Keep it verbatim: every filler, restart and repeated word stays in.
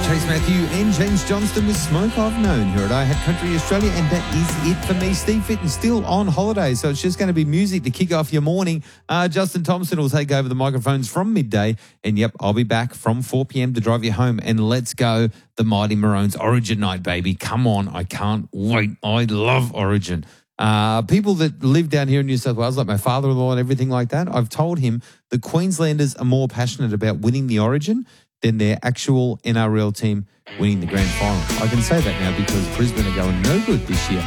Chase Matthew and James Johnston with Smoke I've Known here at I Had Country Australia, and that is it for me. Steve Fitton still on holiday, so it's just going to be music to kick off your morning. Uh, Justin Thompson will take over the microphones from midday, and yep, I'll be back from four p.m. to drive you home, and let's go the Mighty Maroons Origin Night, baby. Come on, I can't wait. I love Origin. Uh, people that live down here in New South Wales, like my father-in-law and everything like that, I've told him the Queenslanders are more passionate about winning the Origin than their actual N R L team winning the grand final. I can say that now because Brisbane are going no good this year.